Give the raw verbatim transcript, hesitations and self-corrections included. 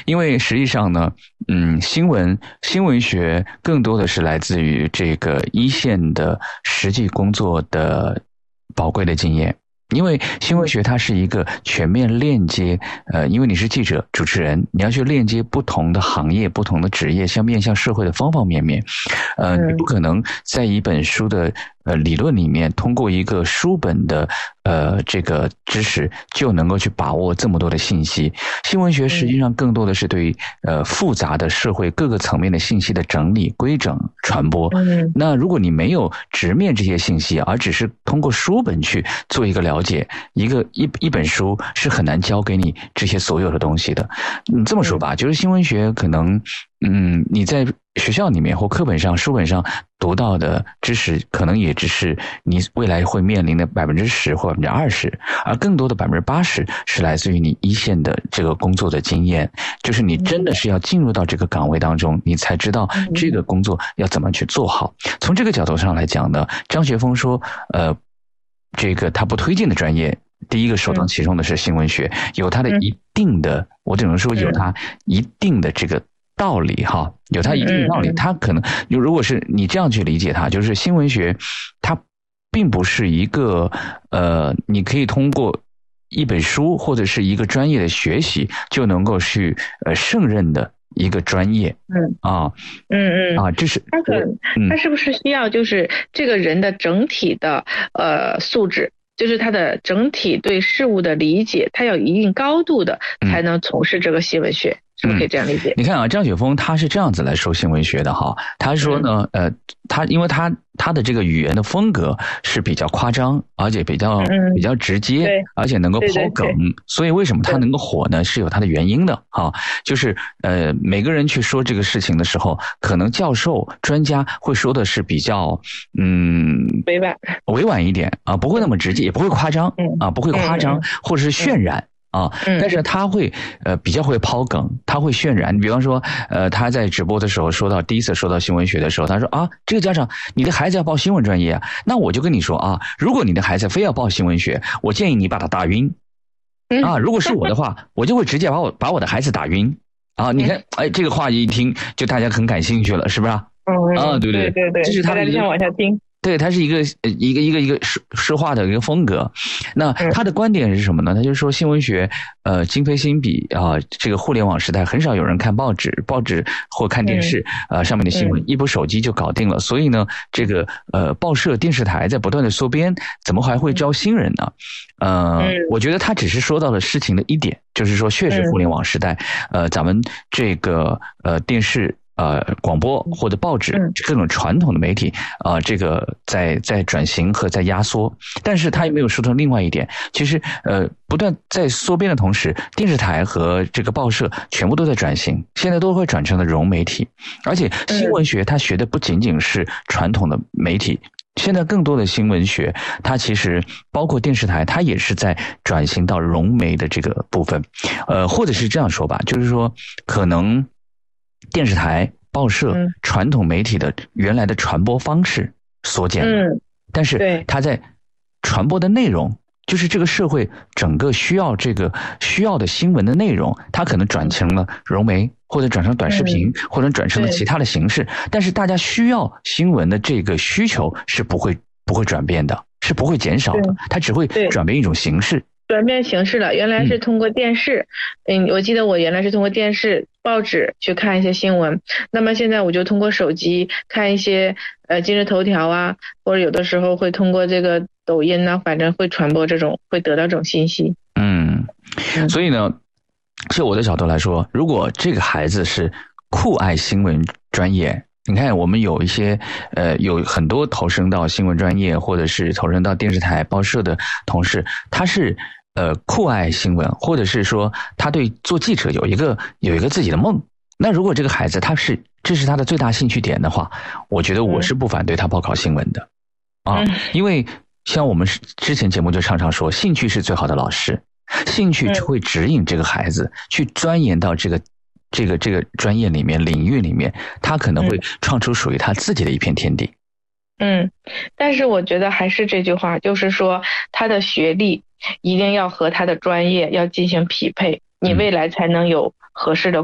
因为实际上呢，嗯，新闻新闻学更多的是来自于这个一线的实际工作的宝贵的经验。因为新闻学它是一个全面链接，呃，因为你是记者、主持人，你要去链接不同的行业、不同的职业，向面向社会的方方面面。呃，你不可能在一本书的呃理论里面，通过一个书本的呃这个知识就能够去把握这么多的信息。新闻学实际上更多的是对呃复杂的社会各个层面的信息的整理、规整、传播。那如果你没有直面这些信息，而只是通过书本去做一个了解，一个一一本书是很难教给你这些所有的东西的。你这么说吧，就是新闻学可能，嗯，你在学校里面或课本上、书本上读到的知识，可能也只是你未来会面临的百分之十或百分之二十，而更多的百分之八十是来自于你一线的这个工作的经验，就是你真的是要进入到这个岗位当中，你才知道这个工作要怎么去做好。从这个角度上来讲呢，张学峰说，呃，这个他不推荐的专业。第一个首当其冲的是新闻学，有它的一定的，我只能说有它一定的这个道理哈，有它一定的道理。它可能如果是你这样去理解它，就是新闻学它并不是一个呃，你可以通过一本书或者是一个专业的学习就能够去呃胜任的一个专业。 嗯啊， 嗯嗯啊，这是它可它是不是需要就是这个人的整体的呃素质？就是他的整体对事物的理解，他有一定高度的，才能从事这个新闻学，嗯、是不是可以这样理解？ 你看啊，张雪峰他是这样子来说新闻学的哈，他说呢，嗯、呃，他因为他他的这个语言的风格是比较夸张，而且比较、嗯、比较直接，而且能够抛梗，对对对，所以为什么他能够火呢？是有他的原因的哈，就是呃，每个人去说这个事情的时候，可能教授专家会说的是比较嗯委婉委婉一点啊，不会那么直接，也不会夸张、嗯、啊，不会夸张、嗯、或者是渲染。嗯啊，但是他会呃比较会抛梗，他会渲染。你比方说，呃，他在直播的时候说到第一次说到新闻学的时候，他说啊，这个家长，你的孩子要报新闻专业啊，那我就跟你说啊，如果你的孩子非要报新闻学，我建议你把他打晕。啊，如果是我的话，我就会直接把我把我的孩子打晕。啊，你看，哎，这个话一听就大家很感兴趣了，是不是？ 嗯啊， 对对对对， 这是他的大家就想往下听。 对，他是一个一个一个一个说说话的一个风格。那他的观点是什么呢？他就说新闻学呃今非昔比啊，这个互联网时代很少有人看报纸，报纸或看电视啊、呃、上面的新闻，一部手机就搞定了。所以呢，这个呃报社、电视台在不断的缩编，怎么还会招新人呢？呃，我觉得他只是说到了事情的一点，就是说确实互联网时代，呃，咱们这个呃电视。呃，广播或者报纸各种传统的媒体啊、呃，这个在在转型和在压缩，但是他也没有说成另外一点，其实呃不断在缩编的同时，电视台和这个报社全部都在转型，现在都会转成了融媒体，而且新闻学它学的不仅仅是传统的媒体。现在更多的新闻学，它其实包括电视台，它也是在转型到融媒的这个部分，呃，或者是这样说吧，就是说可能。电视台、报社、嗯、传统媒体的原来的传播方式缩减了，嗯、但是它在传播的内容，就是这个社会整个需要这个需要的新闻的内容，它可能转成了融媒，或者转成短视频，嗯、或者转成了其他的形式，但是大家需要新闻的这个需求是不会不会转变的，是不会减少的，它只会转变一种形式。 转变形式了，原来是通过电视，嗯，我记得我原来是通过电视、报纸去看一些新闻，那么现在我就通过手机看一些呃今日头条啊，或者有的时候会通过这个抖音啊，反正会传播这种，会得到这种信息。 嗯，所以呢，就我的角度来说，如果这个孩子是酷爱新闻专业。你看，我们有一些呃，有很多投身到新闻专业，或者是投身到电视台、报社的同事，他是呃酷爱新闻，或者是说他对做记者有一个有一个自己的梦。那如果这个孩子他是这是他的最大兴趣点的话，我觉得我是不反对他报考新闻的啊，因为像我们之前节目就常常说，兴趣是最好的老师，兴趣会指引这个孩子去钻研到这个。这个这个专业里面领域里面，他可能会创出属于他自己的一片天地。 嗯，但是我觉得还是这句话，就是说他的学历一定要和他的专业要进行匹配，你未来才能有合适的